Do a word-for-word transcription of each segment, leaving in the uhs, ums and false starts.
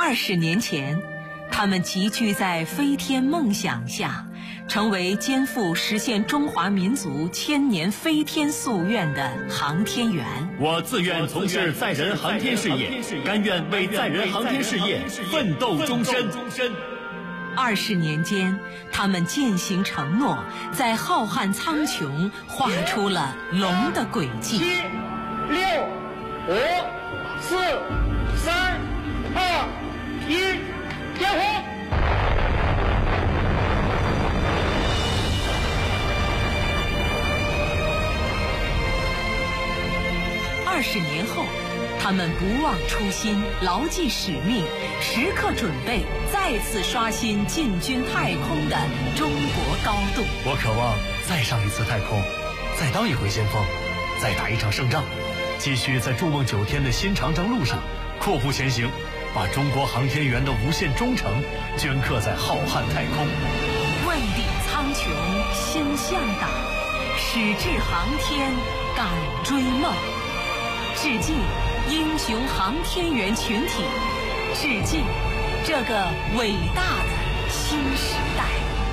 二十年前，他们集聚在飞天梦想下，成为肩负实现中华民族千年飞天夙愿的航天员。 我自愿从事载人航天事业，甘愿为载人航天事业奋斗终身。 二十年间，他们践行承诺，在浩瀚苍穹画出了龙的轨迹。 七、六、五、四、三、二、一，点火！ 二十年后，他们不忘初心，牢记使命，时刻准备再次刷新进军太空的中国高度。 我渴望再上一次太空，再当一回先锋，再打一场胜仗，继续在筑梦九天的新长征路上阔步前行，把中国航天员的无限忠诚镌刻在浩瀚太空。 问鼎苍穹心向党，矢志航天敢追梦。致敬英雄航天员群体，致敬这个伟大的新时代。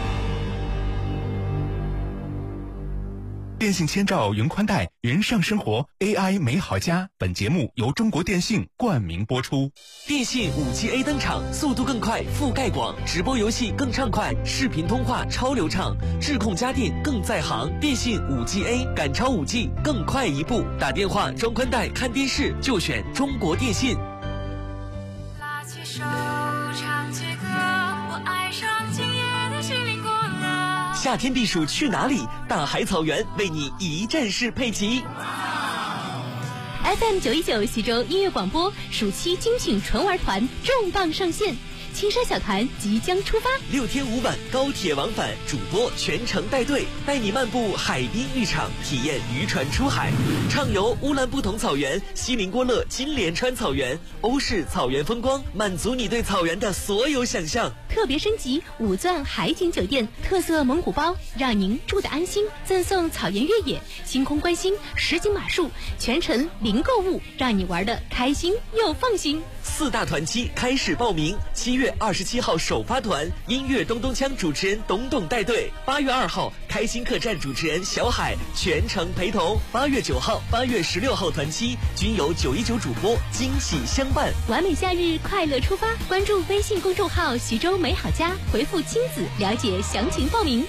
电信千兆云宽带，人上生活 A I 美好家。本节目由中国电信冠名播出。 电信 五 G A 登场，速度更快，覆盖广，直播游戏更畅快，视频通话超流畅，智控家电更在行。电信 五 G A 赶超 五 G， 更快一步。打电话装宽带看电视就选中国电信。 拉起手唱起歌，我爱上今夜的西林国乐。 夏天避暑去哪里？大海草原为你一站式配齐。 F M 九一九徐州音乐广播暑期精品纯玩团重磅上线，青山小团即将出发， 六天五晚高铁往返，主播全程带队，带你漫步海滨浴场，体验渔船出海，畅游乌兰布统草原、锡林郭勒金莲川草原、欧式草原风光，满足你对草原的所有想象。 特别升级五钻海景酒店，特色蒙古包，让您住得安心，赠送草原越野、星空观星、实景马术，全程零购物，让你玩得开心又放心。 四大团期开始报名，七月二十七号首发团，音乐咚咚锵主持人董董带队；八月二号开心客栈主持人小海全程陪同；八月九号、八月十六号团期均有九一九主播惊喜相伴。 完美夏日，快乐出发！关注微信公众号徐州美好家，回复亲子了解详情报名。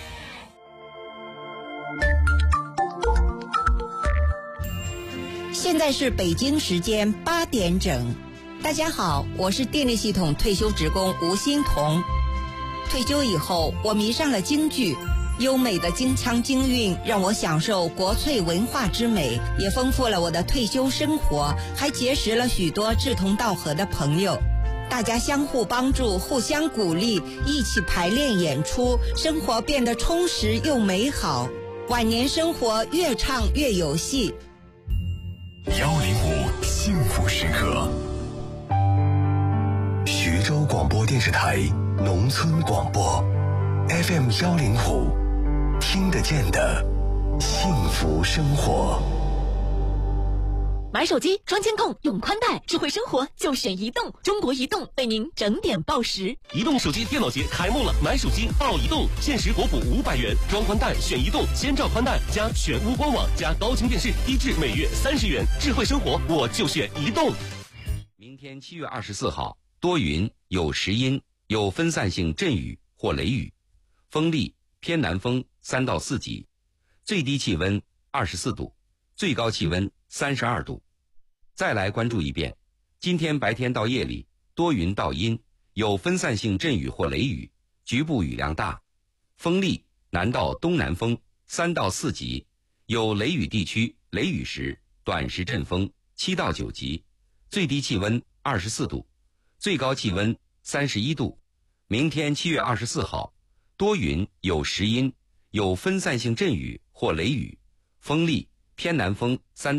现在是北京时间八点整。大家好，我是电力系统退休职工吴欣彤。退休以后，我迷上了京剧，优美的京腔京韵让我享受国粹文化之美，也丰富了我的退休生活，还结识了许多志同道合的朋友。大家相互帮助，互相鼓励，一起排练演出，生活变得充实又美好，晚年生活越唱越有戏。 幺零五幸福时刻，徐州广播电视台农村广播 F M 幺零五，听得见的幸福生活。 买手机装监控用宽带，智慧生活就选移动。中国移动为您整点报时。 移动手机电脑节开幕了，买手机报移动，限时国补五百元，装宽带选移动，先兆宽带加全屋官网加高清电视，低至每月三十元。智慧生活我就选移动。 明天七月二十四号，多云有时阴，有分散性阵雨或雷雨，风力偏南风三到四级，最低气温二十四度，最高气温三十二度。再来关注一遍，今天白天到夜里多云到阴，有分散性阵雨或雷雨，局部雨量大，风力南到东南风三到四级，有雷雨地区雷雨时短时阵风七到九级，最低气温二十四度，最高气温三十一度。明天七月二十四号，多云有时阴，有分散性阵雨或雷雨，风力偏南风三